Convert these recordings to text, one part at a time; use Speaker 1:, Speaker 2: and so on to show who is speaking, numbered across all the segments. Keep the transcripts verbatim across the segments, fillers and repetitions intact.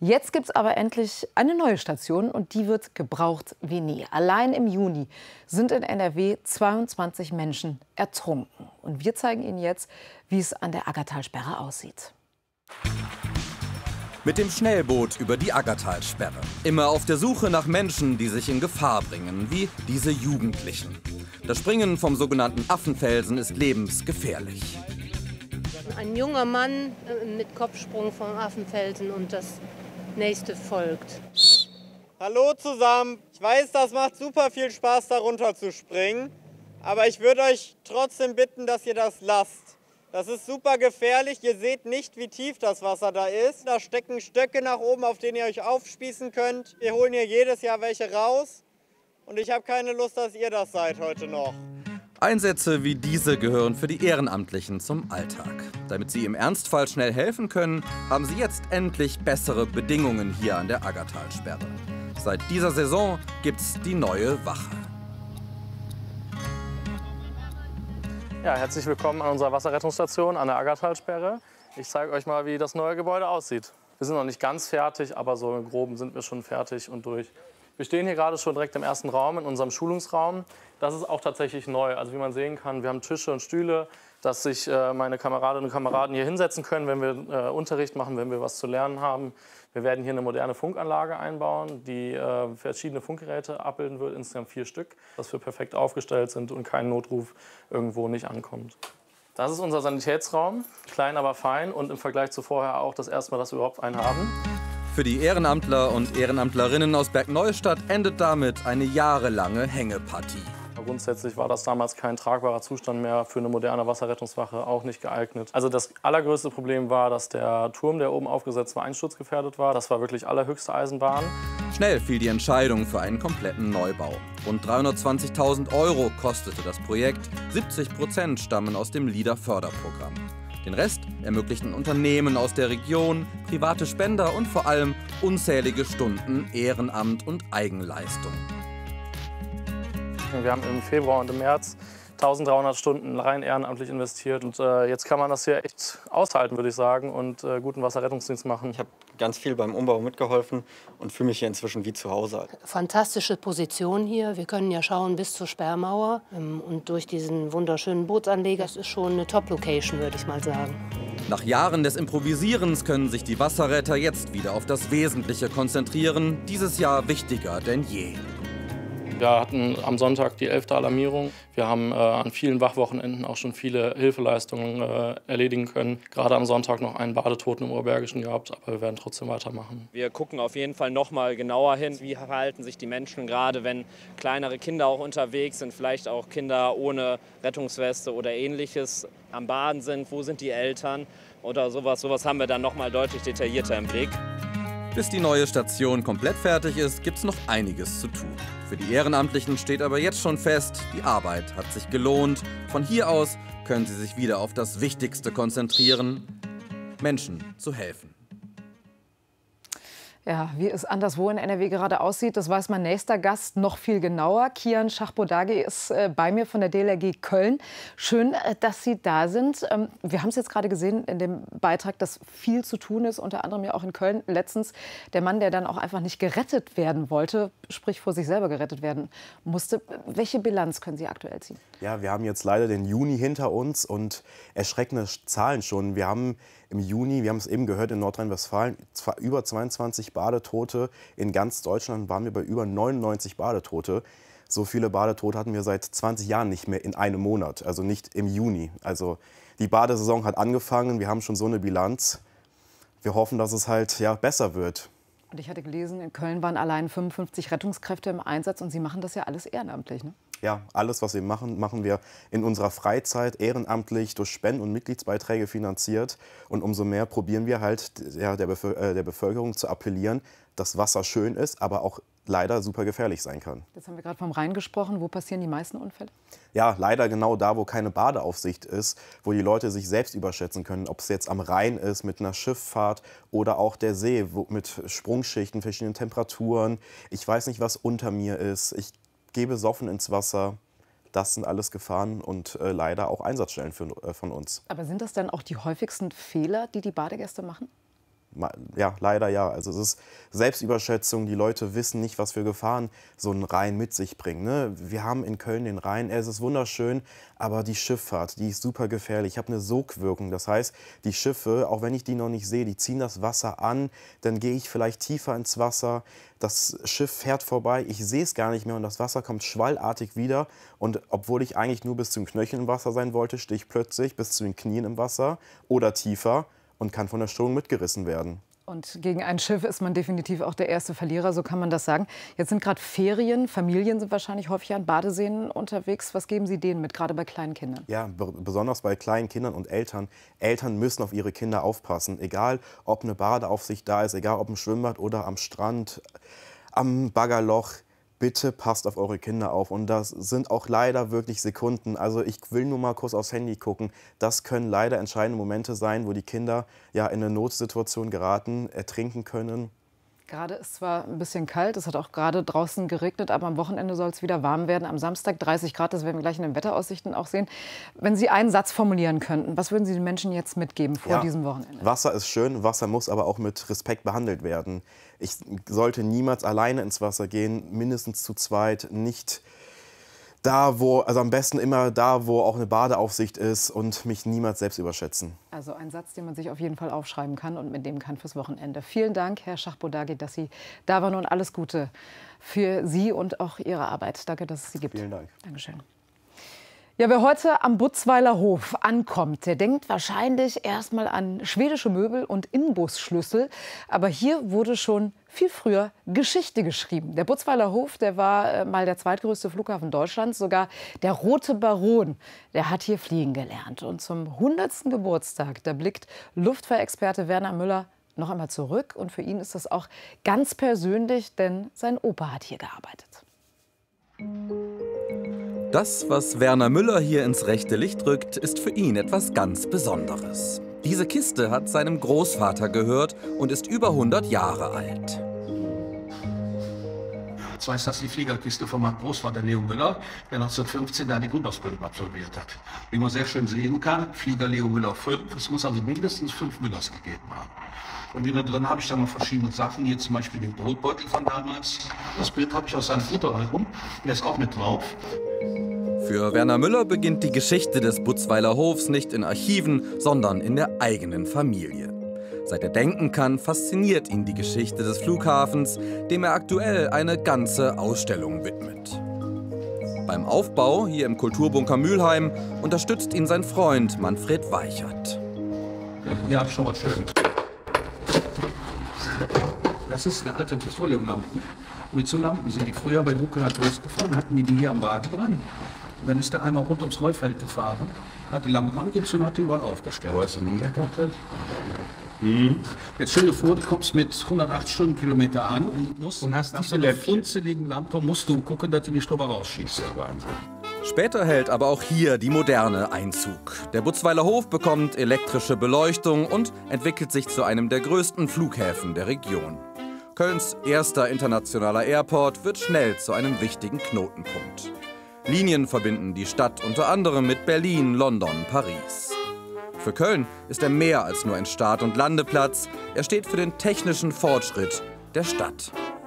Speaker 1: Jetzt gibt es aber endlich eine neue Station und die wird gebraucht wie nie. Allein im Juni sind in N R W zweiundzwanzig Menschen ertrunken. Und wir zeigen Ihnen jetzt, wie es an der Aggertalsperre aussieht.
Speaker 2: Mit dem Schnellboot über die Aggertalsperre. Immer auf der Suche nach Menschen, die sich in Gefahr bringen, wie diese Jugendlichen. Das Springen vom sogenannten Affenfelsen ist lebensgefährlich.
Speaker 3: Ein junger Mann mit Kopfsprung vom Affenfelsen und das nächste folgt.
Speaker 4: Hallo zusammen. Ich weiß, das macht super viel Spaß, da runter zu springen. Aber ich würde euch trotzdem bitten, dass ihr das lasst. Das ist super gefährlich. Ihr seht nicht, wie tief das Wasser da ist. Da stecken Stöcke nach oben, auf denen ihr euch aufspießen könnt. Wir holen hier jedes Jahr welche raus. Und ich habe keine Lust, dass ihr das seid heute noch.
Speaker 2: Einsätze wie diese gehören für die Ehrenamtlichen zum Alltag. Damit sie im Ernstfall schnell helfen können, haben sie jetzt endlich bessere Bedingungen hier an der Aggertalsperre. Seit dieser Saison gibt's die neue Wache.
Speaker 5: Ja, herzlich willkommen an unserer Wasserrettungsstation an der Aggertalsperre. Ich zeige euch mal, wie das neue Gebäude aussieht. Wir sind noch nicht ganz fertig, aber so im Groben sind wir schon fertig und durch. Wir stehen hier gerade schon direkt im ersten Raum, in unserem Schulungsraum. Das ist auch tatsächlich neu. Also wie man sehen kann, wir haben Tische und Stühle, dass sich äh, meine Kameradinnen und Kameraden hier hinsetzen können, wenn wir äh, Unterricht machen, wenn wir was zu lernen haben. Wir werden hier eine moderne Funkanlage einbauen, die äh, verschiedene Funkgeräte abbilden wird, insgesamt vier Stück, dass wir perfekt aufgestellt sind und kein Notruf irgendwo nicht ankommt. Das ist unser Sanitätsraum, klein aber fein und im Vergleich zu vorher auch das erste Mal, dass wir überhaupt einen haben.
Speaker 2: Für die Ehrenamtler und Ehrenamtlerinnen aus Bergneustadt endet damit eine jahrelange Hängepartie.
Speaker 5: Grundsätzlich war das damals kein tragbarer Zustand mehr für eine moderne Wasserrettungswache, auch nicht geeignet. Also das allergrößte Problem war, dass der Turm, der oben aufgesetzt war, einsturzgefährdet war. Das war wirklich allerhöchste Eisenbahn.
Speaker 2: Schnell fiel die Entscheidung für einen kompletten Neubau. Rund dreihundertzwanzigtausend Euro kostete das Projekt. siebzig Prozent stammen aus dem LEADER-Förderprogramm. Den Rest ermöglichten Unternehmen aus der Region, private Spender und vor allem unzählige Stunden Ehrenamt und Eigenleistung.
Speaker 5: Wir haben im Februar und im März eintausenddreihundert Stunden rein ehrenamtlich investiert. Und äh, jetzt kann man das hier echt aushalten, würde ich sagen, und äh, guten Wasserrettungsdienst machen.
Speaker 6: Ich habe ganz viel beim Umbau mitgeholfen und fühle mich hier inzwischen wie zu Hause.
Speaker 3: Fantastische Position hier. Wir können ja schauen bis zur Sperrmauer. Und durch diesen wunderschönen Bootsanleger, das ist schon eine Top-Location, würde ich mal sagen.
Speaker 2: Nach Jahren des Improvisierens können sich die Wasserretter jetzt wieder auf das Wesentliche konzentrieren. Dieses Jahr wichtiger denn je.
Speaker 5: Wir hatten am Sonntag die elfte Alarmierung. Wir haben äh, an vielen Wachwochenenden auch schon viele Hilfeleistungen äh, erledigen können. Gerade am Sonntag noch einen Badetoten im Oberbergischen gehabt, aber wir werden trotzdem weitermachen.
Speaker 7: Wir gucken auf jeden Fall noch mal genauer hin, wie verhalten sich die Menschen, gerade wenn kleinere Kinder auch unterwegs sind, vielleicht auch Kinder ohne Rettungsweste oder Ähnliches am Baden sind. Wo sind die Eltern oder sowas? Sowas haben wir dann noch mal deutlich detaillierter im Blick.
Speaker 2: Bis die neue Station komplett fertig ist, gibt's noch einiges zu tun. Für die Ehrenamtlichen steht aber jetzt schon fest, die Arbeit hat sich gelohnt. Von hier aus können sie sich wieder auf das Wichtigste konzentrieren: Menschen zu helfen.
Speaker 1: Ja, wie es anderswo in N R W gerade aussieht, das weiß mein nächster Gast noch viel genauer. Kian Schachbodagi ist äh, bei mir von der D L R G Köln. Schön, äh, dass Sie da sind. Ähm, wir haben es jetzt gerade gesehen in dem Beitrag, dass viel zu tun ist, unter anderem ja auch in Köln. Letztens der Mann, der dann auch einfach nicht gerettet werden wollte, sprich vor sich selber gerettet werden musste. Welche Bilanz können Sie aktuell ziehen?
Speaker 8: Ja, wir haben jetzt leider den Juni hinter uns und erschreckende Zahlen schon. Wir haben im Juni, wir haben es eben gehört, in Nordrhein-Westfalen über zweiundzwanzig Badetote. In ganz Deutschland waren wir bei über neunundneunzig Badetote. So viele Badetote hatten wir seit zwanzig Jahren nicht mehr in einem Monat, also nicht im Juni. Also die Badesaison hat angefangen, wir haben schon so eine Bilanz. Wir hoffen, dass es halt ja, besser wird.
Speaker 1: Und ich hatte gelesen, in Köln waren allein fünfundfünfzig Rettungskräfte im Einsatz und Sie machen das ja alles ehrenamtlich, ne?
Speaker 8: Ja, alles, was wir machen, machen wir in unserer Freizeit ehrenamtlich durch Spenden und Mitgliedsbeiträge finanziert. Und umso mehr probieren wir halt ja, der, Bevölker äh, der Bevölkerung zu appellieren, dass Wasser schön ist, aber auch leider super gefährlich sein kann.
Speaker 1: Jetzt haben wir gerade vom Rhein gesprochen. Wo passieren die meisten Unfälle?
Speaker 8: Ja, leider genau da, wo keine Badeaufsicht ist, wo die Leute sich selbst überschätzen können. Ob es jetzt am Rhein ist mit einer Schifffahrt oder auch der See wo, mit Sprungschichten, verschiedenen Temperaturen. Ich weiß nicht, was unter mir ist. Ich gehe besoffen ins Wasser. Das sind alles Gefahren und äh, leider auch Einsatzstellen für, äh, von uns.
Speaker 1: Aber sind das dann auch die häufigsten Fehler, die die Badegäste machen?
Speaker 8: Ja, leider ja. Also es ist Selbstüberschätzung. Die Leute wissen nicht, was für Gefahren so ein Rhein mit sich bringt. Ne? Wir haben in Köln den Rhein, es ist wunderschön, aber die Schifffahrt, die ist super gefährlich. Ich habe eine Sogwirkung. Das heißt, die Schiffe, auch wenn ich die noch nicht sehe, die ziehen das Wasser an. Dann gehe ich vielleicht tiefer ins Wasser. Das Schiff fährt vorbei, ich sehe es gar nicht mehr und das Wasser kommt schwallartig wieder. Und obwohl ich eigentlich nur bis zum Knöchel im Wasser sein wollte, stehe ich plötzlich bis zu den Knien im Wasser oder tiefer und kann von der Strömung mitgerissen werden.
Speaker 1: Und gegen ein Schiff ist man definitiv auch der erste Verlierer, so kann man das sagen. Jetzt sind gerade Ferien, Familien sind wahrscheinlich häufig an Badeseen unterwegs. Was geben Sie denen mit, gerade bei kleinen Kindern?
Speaker 8: Ja, besonders bei kleinen Kindern und Eltern. Eltern müssen auf ihre Kinder aufpassen, egal ob eine Badeaufsicht da ist, egal ob im Schwimmbad oder am Strand, am Baggerloch. Bitte passt auf eure Kinder auf. Und das sind auch leider wirklich Sekunden. Also ich will nur mal kurz aufs Handy gucken. Das können leider entscheidende Momente sein, wo die Kinder ja in eine Notsituation geraten, ertrinken können.
Speaker 1: Gerade ist zwar ein bisschen kalt, es hat auch gerade draußen geregnet, aber am Wochenende soll es wieder warm werden. Am Samstag dreißig Grad, das werden wir gleich in den Wetteraussichten auch sehen. Wenn Sie einen Satz formulieren könnten, was würden Sie den Menschen jetzt mitgeben vor
Speaker 8: ja,
Speaker 1: diesem Wochenende?
Speaker 8: Wasser ist schön, Wasser muss aber auch mit Respekt behandelt werden. Ich sollte niemals alleine ins Wasser gehen, mindestens zu zweit, nicht da, wo, also am besten immer da, wo auch eine Badeaufsicht ist und mich niemals selbst überschätzen.
Speaker 1: Also ein Satz, den man sich auf jeden Fall aufschreiben kann und mit dem kann fürs Wochenende. Vielen Dank, Herr Schachbodagi, dass Sie da waren und alles Gute für Sie und auch Ihre Arbeit. Danke, dass es Sie gibt.
Speaker 8: Vielen Dank.
Speaker 1: Dankeschön. Ja, wer heute am Butzweiler Hof ankommt, der denkt wahrscheinlich erstmal an schwedische Möbel und Inbusschlüssel. Aber hier wurde schon viel früher Geschichte geschrieben. Der Butzweiler Hof, der war äh, mal der zweitgrößte Flughafen Deutschlands. Sogar der Rote Baron, der hat hier fliegen gelernt. Und zum hundertsten Geburtstag, da blickt Luftfahrexperte Werner Müller noch einmal zurück. Und für ihn ist das auch ganz persönlich, denn sein Opa hat hier gearbeitet.
Speaker 2: Das, was Werner Müller hier ins rechte Licht rückt, ist für ihn etwas ganz Besonderes. Diese Kiste hat seinem Großvater gehört und ist über hundert Jahre alt.
Speaker 9: Ich weiß, das ist die Fliegerkiste von meinem Großvater Leo Müller, der neunzehnhundertfünfzehn da die Grundausbildung absolviert hat. Wie man sehr schön sehen kann, Flieger Leo Müller fünf, es muss also mindestens fünf Müllers gegeben haben. Und innen drin habe ich dann noch verschiedene Sachen, hier zum Beispiel den Brotbeutel von damals. Das Bild habe ich aus seinem Fotoalbum, der ist auch mit drauf.
Speaker 2: Für Werner Müller beginnt die Geschichte des Butzweiler Hofs nicht in Archiven, sondern in der eigenen Familie. Seit er denken kann, fasziniert ihn die Geschichte des Flughafens, dem er aktuell eine ganze Ausstellung widmet. Beim Aufbau hier im Kulturbunker Mülheim unterstützt ihn sein Freund Manfred Weichert.
Speaker 9: Hier habe ich schon was Schönes. Das ist eine alte Petroleumlampe. Mit so Lampen sind die früher bei Dunkelheit losgefahren, hatten die die hier am Wagen dran. Und dann ist der einmal rund ums Rollfeld gefahren, hat die Lampe angezündet und hat die überall aufgestellt. Weißt du, mhm. Jetzt stell dir vor, du kommst mit hundertachtzig Stundenkilometer an und, musst, und hast nach so einer funzeligen Lampe musst du gucken, dass du nicht drüber rausschießt.
Speaker 2: Später hält aber auch hier die Moderne Einzug. Der Butzweiler Hof bekommt elektrische Beleuchtung und entwickelt sich zu einem der größten Flughäfen der Region. Kölns erster internationaler Airport wird schnell zu einem wichtigen Knotenpunkt. Linien verbinden die Stadt unter anderem mit Berlin, London, Paris. Für Köln ist er mehr als nur ein Start- und Landeplatz. Er steht für den technischen Fortschritt der Stadt.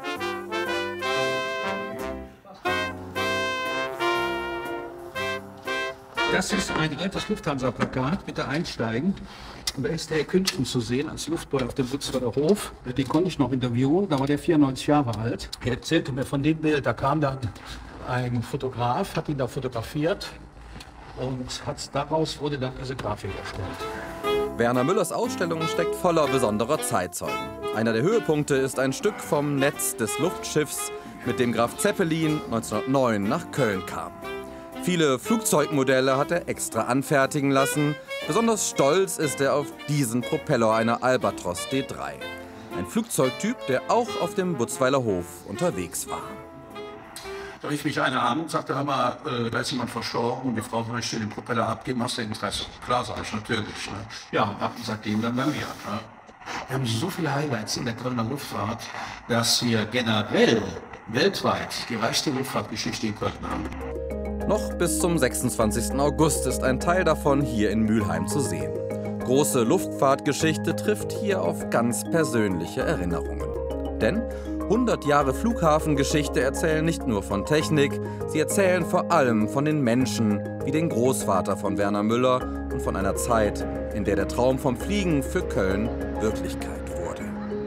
Speaker 9: Das ist ein altes Lufthansa-Plakat, bitte einsteigen. Und da ist der Herr Künsten zu sehen als Luftboy auf dem Butzweiler Hof. Den konnte ich noch interviewen, da war der vierundneunzig Jahre alt. Er erzählte mir von dem Bild, da kam dann ein Fotograf, hat ihn da fotografiert und hat, daraus wurde dann diese Grafik erstellt.
Speaker 2: Werner Müllers Ausstellung steckt voller besonderer Zeitzeugen. Einer der Höhepunkte ist ein Stück vom Netz des Luftschiffs, mit dem Graf Zeppelin neunzehnhundertneun nach Köln kam. Viele Flugzeugmodelle hat er extra anfertigen lassen. Besonders stolz ist er auf diesen Propeller einer Albatros D drei. Ein Flugzeugtyp, der auch auf dem Butzweiler Hof unterwegs war.
Speaker 9: Da rief mich einer an und sagte, hör mal, äh, da ist jemand verstorben und die Frau möchte den Propeller abgeben, hast du Interesse? Klar, sag ich, natürlich. Ne? Ja, und ab seitdem dann bei mir. Ne? Wir haben so viele Highlights in der Kölner Luftfahrt, dass wir generell weltweit die reichste Luftfahrtgeschichte in Köln haben.
Speaker 2: Noch bis zum sechsundzwanzigsten August ist ein Teil davon hier in Mülheim zu sehen. Große Luftfahrtgeschichte trifft hier auf ganz persönliche Erinnerungen. Denn hundert Jahre Flughafengeschichte erzählen nicht nur von Technik, sie erzählen vor allem von den Menschen, wie den Großvater von Werner Müller und von einer Zeit, in der der Traum vom Fliegen für Köln Wirklichkeit wurde.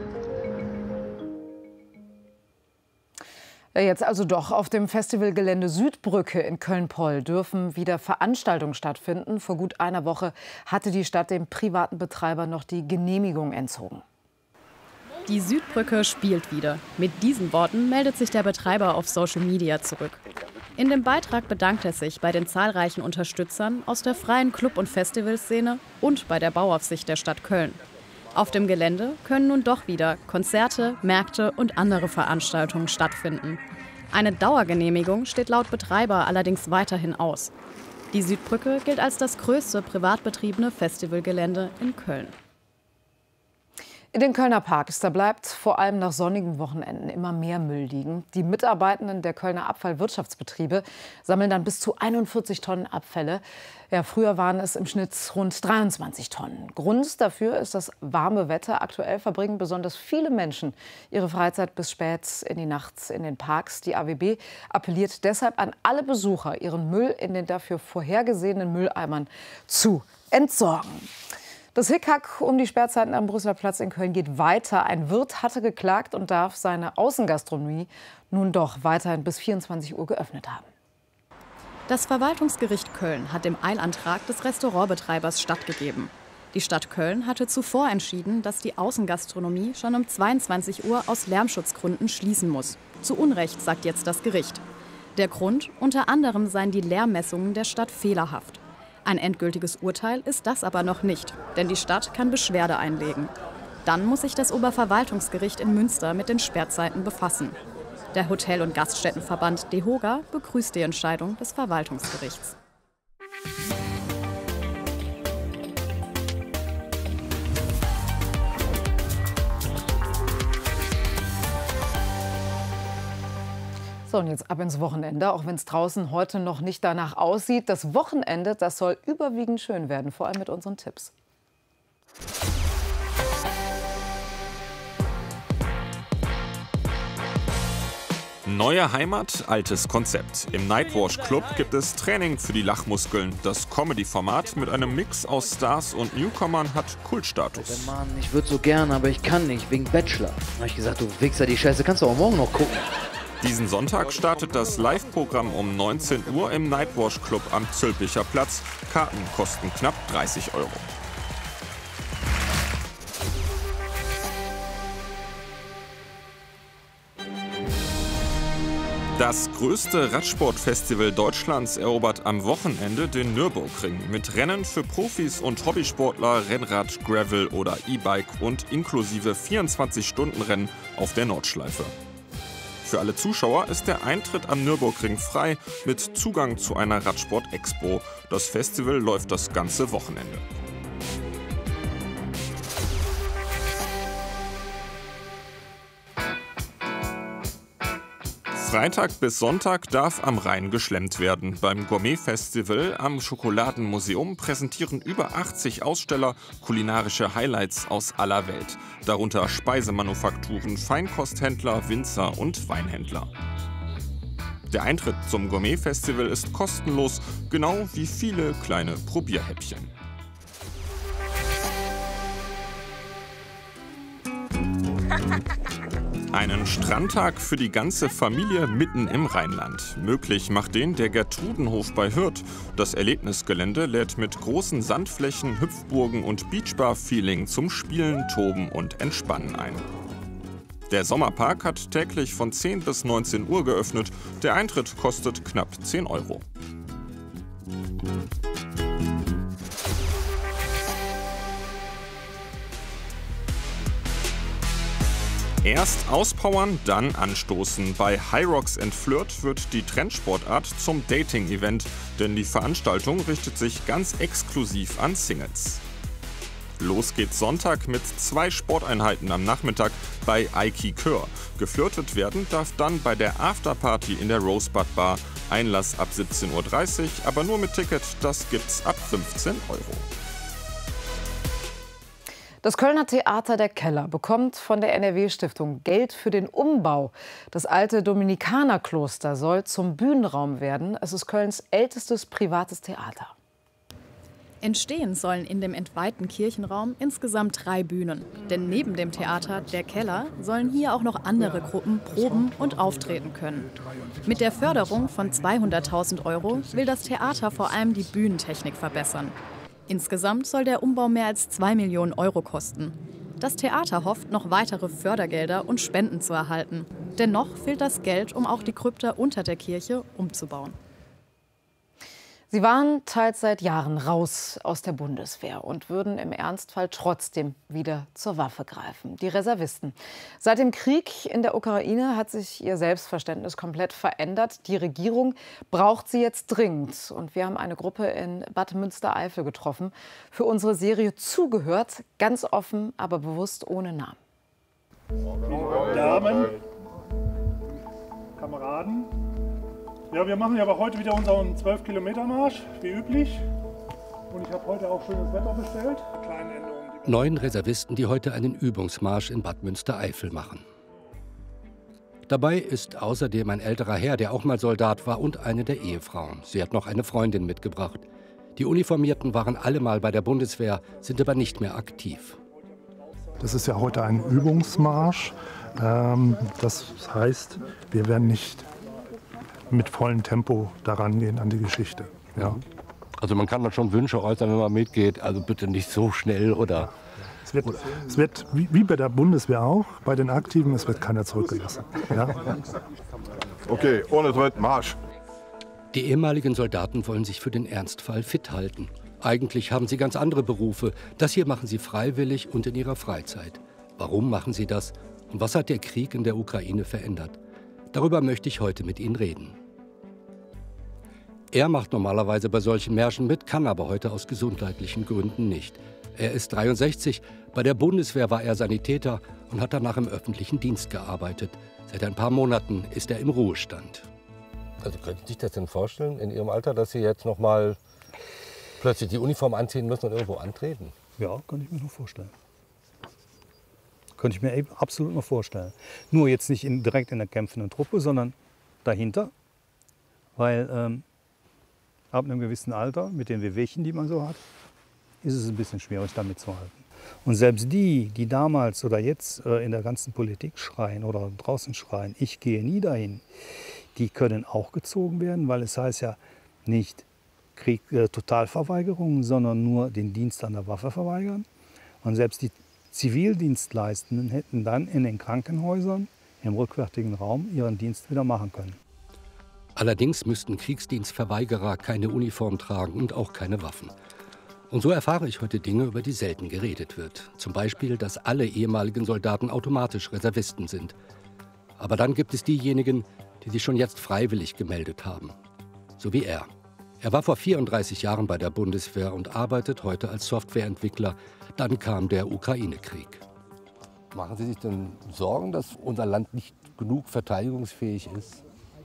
Speaker 1: Jetzt also doch. Auf dem Festivalgelände Südbrücke in Köln-Poll dürfen wieder Veranstaltungen stattfinden. Vor gut einer Woche hatte die Stadt dem privaten Betreiber noch die Genehmigung entzogen.
Speaker 10: Die Südbrücke spielt wieder. Mit diesen Worten meldet sich der Betreiber auf Social Media zurück. In dem Beitrag bedankt er sich bei den zahlreichen Unterstützern aus der freien Club- und Festivalszene und bei der Bauaufsicht der Stadt Köln. Auf dem Gelände können nun doch wieder Konzerte, Märkte und andere Veranstaltungen stattfinden. Eine Dauergenehmigung steht laut Betreiber allerdings weiterhin aus. Die Südbrücke gilt als das größte privat betriebene Festivalgelände in Köln.
Speaker 1: In den Kölner Parks, da bleibt vor allem nach sonnigen Wochenenden immer mehr Müll liegen. Die Mitarbeitenden der Kölner Abfallwirtschaftsbetriebe sammeln dann bis zu einundvierzig Tonnen Abfälle. Ja, früher waren es im Schnitt rund dreiundzwanzig Tonnen. Grund dafür ist das warme Wetter. Aktuell verbringen besonders viele Menschen ihre Freizeit bis spät in die Nacht in den Parks. Die A W B appelliert deshalb an alle Besucher, ihren Müll in den dafür vorhergesehenen Mülleimern zu entsorgen. Das Hickhack um die Sperrzeiten am Brüsseler Platz in Köln geht weiter. Ein Wirt hatte geklagt und darf seine Außengastronomie nun doch weiterhin bis vierundzwanzig Uhr geöffnet haben.
Speaker 10: Das Verwaltungsgericht Köln hat dem Eilantrag des Restaurantbetreibers stattgegeben. Die Stadt Köln hatte zuvor entschieden, dass die Außengastronomie schon um zweiundzwanzig Uhr aus Lärmschutzgründen schließen muss. Zu Unrecht, sagt jetzt das Gericht. Der Grund: unter anderem seien die Lärmmessungen der Stadt fehlerhaft. Ein endgültiges Urteil ist das aber noch nicht, denn die Stadt kann Beschwerde einlegen. Dann muss sich das Oberverwaltungsgericht in Münster mit den Sperrzeiten befassen. Der Hotel- und Gaststättenverband DEHOGA begrüßt die Entscheidung des Verwaltungsgerichts.
Speaker 1: So, und jetzt ab ins Wochenende, auch wenn es draußen heute noch nicht danach aussieht. Das Wochenende, das soll überwiegend schön werden, vor allem mit unseren Tipps.
Speaker 11: Neue Heimat, altes Konzept. Im Nightwash Club gibt es Training für die Lachmuskeln. Das Comedy-Format mit einem Mix aus Stars und Newcomern hat Kultstatus.
Speaker 12: Mann, ich würde so gern, aber ich kann nicht, wegen Bachelor. Da hab ich gesagt, du Wichser, die Scheiße kannst du auch morgen noch gucken.
Speaker 11: Diesen Sonntag startet das Live-Programm um neunzehn Uhr im Nightwash Club am Zülpicher Platz. Karten kosten knapp dreißig Euro. Das größte Radsportfestival Deutschlands erobert am Wochenende den Nürburgring mit Rennen für Profis und Hobbysportler, Rennrad, Gravel oder E-Bike und inklusive vierundzwanzig-Stunden-Rennen auf der Nordschleife. Für alle Zuschauer ist der Eintritt am Nürburgring frei mit Zugang zu einer Radsport-Expo. Das Festival läuft das ganze Wochenende. Freitag bis Sonntag darf am Rhein geschlemmt werden. Beim Gourmet-Festival am Schokoladenmuseum präsentieren über achtzig Aussteller kulinarische Highlights aus aller Welt. Darunter Speisemanufakturen, Feinkosthändler, Winzer und Weinhändler. Der Eintritt zum Gourmet-Festival ist kostenlos, genau wie viele kleine Probierhäppchen. Einen Strandtag für die ganze Familie mitten im Rheinland. Möglich macht den der Gertrudenhof bei Hürth. Das Erlebnisgelände lädt mit großen Sandflächen, Hüpfburgen und Beachbar-Feeling zum Spielen, Toben und Entspannen ein. Der Sommerpark hat täglich von zehn bis neunzehn Uhr geöffnet. Der Eintritt kostet knapp zehn Euro. Erst auspowern, dann anstoßen. Bei Hyrox and Flirt wird die Trendsportart zum Dating-Event, denn die Veranstaltung richtet sich ganz exklusiv an Singles. Los geht's Sonntag mit zwei Sporteinheiten am Nachmittag bei Aiki Kör. Geflirtet werden darf dann bei der Afterparty in der Rosebud Bar. Einlass ab siebzehn Uhr dreißig, aber nur mit Ticket, das gibt's ab fünfzehn Euro.
Speaker 1: Das Kölner Theater Der Keller bekommt von der N R W-Stiftung Geld für den Umbau. Das alte Dominikanerkloster soll zum Bühnenraum werden. Es ist Kölns ältestes privates Theater.
Speaker 10: Entstehen sollen in dem entweihten Kirchenraum insgesamt drei Bühnen. Denn neben dem Theater Der Keller sollen hier auch noch andere Gruppen proben und auftreten können. Mit der Förderung von zweihunderttausend Euro will das Theater vor allem die Bühnentechnik verbessern. Insgesamt soll der Umbau mehr als zwei Millionen Euro kosten. Das Theater hofft, noch weitere Fördergelder und Spenden zu erhalten. Dennoch fehlt das Geld, um auch die Krypta unter der Kirche umzubauen.
Speaker 1: Sie waren teils seit Jahren raus aus der Bundeswehr und würden im Ernstfall trotzdem wieder zur Waffe greifen. Die Reservisten. Seit dem Krieg in der Ukraine hat sich ihr Selbstverständnis komplett verändert. Die Regierung braucht sie jetzt dringend. Und wir haben eine Gruppe in Bad Münstereifel getroffen. Für unsere Serie Zugehört, ganz offen, aber bewusst ohne Namen.
Speaker 13: Damen, Kameraden. Ja, wir machen ja aber heute wieder unseren zwölf Kilometer Marsch, wie üblich. Und ich habe heute auch schönes Wetter bestellt. Kleine Änderungen.
Speaker 14: Neun Reservisten, die heute einen Übungsmarsch in Bad Münstereifel machen. Dabei ist außerdem ein älterer Herr, der auch mal Soldat war, und eine der Ehefrauen. Sie hat noch eine Freundin mitgebracht. Die Uniformierten waren alle mal bei der Bundeswehr, sind aber nicht mehr aktiv.
Speaker 13: Das ist ja heute ein Übungsmarsch. Das heißt, wir werden nicht mit vollem Tempo daran gehen an die Geschichte. Ja.
Speaker 15: Also man kann da schon Wünsche äußern, wenn man mitgeht, also bitte nicht so schnell oder...
Speaker 13: Es wird, es wird wie, wie bei der Bundeswehr auch, bei den Aktiven, es wird keiner zurückgelassen. Ja.
Speaker 16: Okay, ohne Tritt, Marsch!
Speaker 14: Die ehemaligen Soldaten wollen sich für den Ernstfall fit halten. Eigentlich haben sie ganz andere Berufe. Das hier machen sie freiwillig und in ihrer Freizeit. Warum machen sie das? Und was hat der Krieg in der Ukraine verändert? Darüber möchte ich heute mit Ihnen reden. Er macht normalerweise bei solchen Märschen mit, kann aber heute aus gesundheitlichen Gründen nicht. Er ist dreiundsechzig, bei der Bundeswehr war er Sanitäter und hat danach im öffentlichen Dienst gearbeitet. Seit ein paar Monaten ist er im Ruhestand.
Speaker 15: Also können Sie sich das denn vorstellen, in Ihrem Alter, dass Sie jetzt noch mal plötzlich die Uniform anziehen müssen und irgendwo antreten?
Speaker 13: Ja, kann ich mir noch vorstellen. Könnte ich mir eben absolut noch vorstellen. Nur jetzt nicht in, direkt in der kämpfenden Truppe, sondern dahinter. Weil ähm, ab einem gewissen Alter, mit den Wehwehchen, die man so hat, ist es ein bisschen schwierig, damit zu halten. Und selbst die, die damals oder jetzt äh, in der ganzen Politik schreien oder draußen schreien, ich gehe nie dahin, die können auch gezogen werden, weil es heißt ja nicht Krieg, äh, Totalverweigerung, sondern nur den Dienst an der Waffe verweigern. Und selbst die Zivildienstleistenden hätten dann in den Krankenhäusern im rückwärtigen Raum ihren Dienst wieder machen können.
Speaker 14: Allerdings müssten Kriegsdienstverweigerer keine Uniform tragen und auch keine Waffen. Und so erfahre ich heute Dinge, über die selten geredet wird. Zum Beispiel, dass alle ehemaligen Soldaten automatisch Reservisten sind. Aber dann gibt es diejenigen, die sich schon jetzt freiwillig gemeldet haben. So wie er. Er war vor vierunddreißig Jahren bei der Bundeswehr und arbeitet heute als Softwareentwickler. Dann kam der Ukraine-Krieg.
Speaker 15: Machen Sie sich denn Sorgen, dass unser Land nicht genug verteidigungsfähig ist?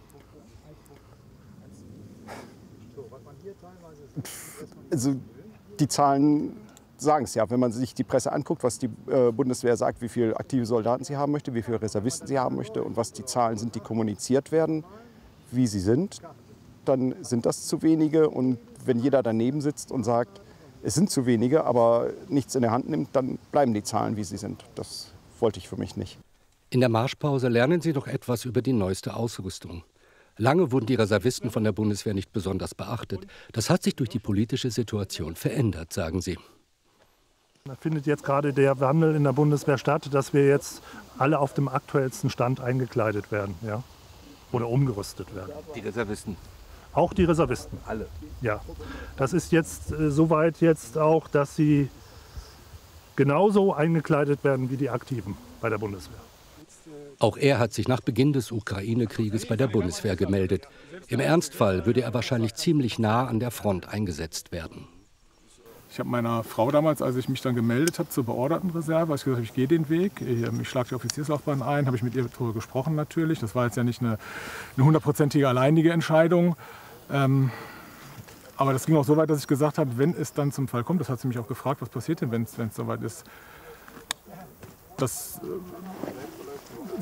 Speaker 17: Also die Zahlen sagen es ja. Wenn man sich die Presse anguckt, was die äh, Bundeswehr sagt, wie viele aktive Soldaten sie haben möchte, wie viele Reservisten sie haben möchte und was die Zahlen sind, die kommuniziert werden, wie sie sind, dann sind das zu wenige. Und wenn jeder daneben sitzt und sagt, es sind zu wenige, aber nichts in der Hand nimmt, dann bleiben die Zahlen, wie sie sind. Das wollte ich für mich nicht.
Speaker 14: In der Marschpause lernen Sie noch etwas über die neueste Ausrüstung. Lange wurden die Reservisten von der Bundeswehr nicht besonders beachtet. Das hat sich durch die politische Situation verändert, sagen Sie.
Speaker 13: Da findet jetzt gerade der Wandel in der Bundeswehr statt, dass wir jetzt alle auf dem aktuellsten Stand eingekleidet werden, ja? Oder umgerüstet werden.
Speaker 15: Die Reservisten?
Speaker 13: Auch die Reservisten.
Speaker 15: Alle?
Speaker 13: Ja. Das ist jetzt äh, soweit jetzt auch, dass sie genauso eingekleidet werden wie die Aktiven bei der Bundeswehr.
Speaker 14: Auch er hat sich nach Beginn des Ukraine-Krieges bei der Bundeswehr gemeldet. Im Ernstfall würde er wahrscheinlich ziemlich nah an der Front eingesetzt werden.
Speaker 18: Ich habe meiner Frau damals, als ich mich dann gemeldet habe zur beorderten Reserve, habe ich gesagt, ich gehe den Weg, ich schlage die Offizierslaufbahn ein, habe ich mit ihr darüber gesprochen natürlich. Das war jetzt ja nicht eine hundertprozentige alleinige Entscheidung. Ähm, aber das ging auch so weit, dass ich gesagt habe, wenn es dann zum Fall kommt, das hat sie mich auch gefragt, was passiert denn, wenn es soweit ist, das